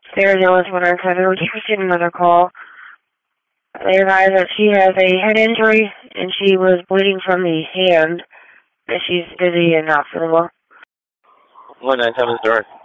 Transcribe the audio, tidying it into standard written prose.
Sarah Jones, 107. We received another call. They advised that she has a head injury and she was bleeding from the hand. That she's dizzy and not feeling well. 197 is direct.